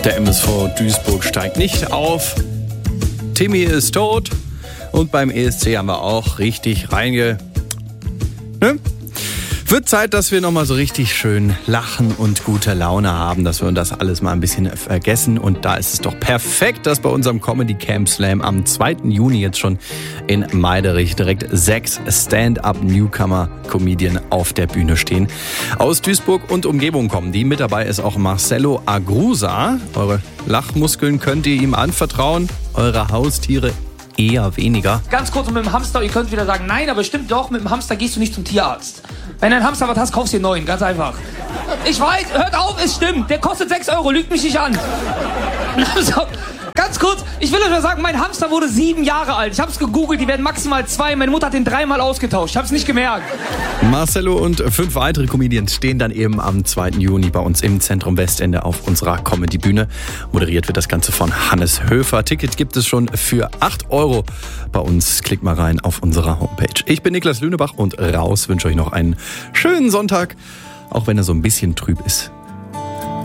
Der MSV Duisburg steigt nicht auf. Timmy ist tot. Und beim ESC haben wir auch richtig Wird Zeit, dass wir nochmal so richtig schön lachen und gute Laune haben, dass wir uns das alles mal ein bisschen vergessen. Und da ist es doch perfekt, dass bei unserem Comedy Camp Slam am 2. Juni jetzt schon in Meiderich direkt 6 Stand-Up-Newcomer-Comedien auf der Bühne stehen. Aus Duisburg und Umgebung kommen die. Mit dabei ist auch Marcelo Agrusa. Eure Lachmuskeln könnt ihr ihm anvertrauen, eure Haustiere eher weniger. Ganz kurz, und mit dem Hamster, ihr könnt wieder sagen, nein, aber stimmt doch, mit dem Hamster gehst du nicht zum Tierarzt. Wenn ein Hamster was hast, kaufst du dir einen neuen, ganz einfach. Ich weiß, hört auf, es stimmt, der kostet 6 Euro, lügt mich nicht an. Also, ganz kurz, ich will euch mal sagen, mein Hamster wurde 7 Jahre alt. Ich hab's gegoogelt, die werden maximal 2, meine Mutter hat den 3-mal ausgetauscht, ich hab's nicht gemerkt. Marcelo und 5 weitere Comedians stehen dann eben am 2. Juni bei uns im Zentrum Westende auf unserer Comedy-Bühne. Moderiert wird das Ganze von Hannes Höfer. Ticket gibt es schon für 8 Euro bei uns. Klickt mal rein auf unserer Homepage. Ich bin Niklas Lünebach und raus wünsche euch noch einen schönen Sonntag, auch wenn er so ein bisschen trüb ist.